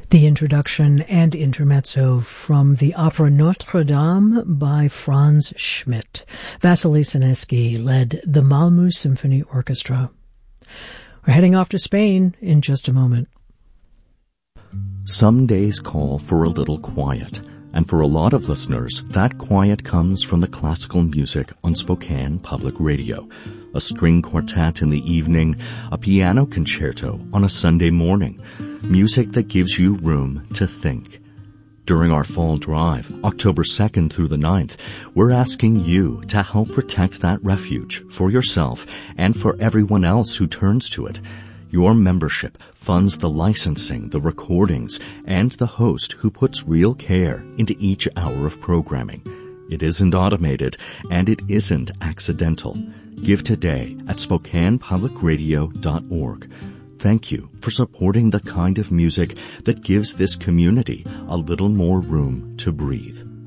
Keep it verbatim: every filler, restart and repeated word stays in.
The introduction and intermezzo from the opera Notre Dame by Franz Schmidt. Vasily Sineski led the Malmö Symphony Orchestra. We're heading off to Spain in just a moment. Some days call for a little quiet, and for a lot of listeners, that quiet comes from the classical music on Spokane Public Radio. A string quartet in the evening, a piano concerto on a Sunday morning. Music that gives you room to think. During our fall drive, October second through the ninth, we're asking you to help protect that refuge for yourself and for everyone else who turns to it. Your membership funds the licensing, the recordings, and the host who puts real care into each hour of programming. It isn't automated, and it isn't accidental. Give today at Spokane Public Radio dot org. Thank you for supporting the kind of music that gives this community a little more room to breathe.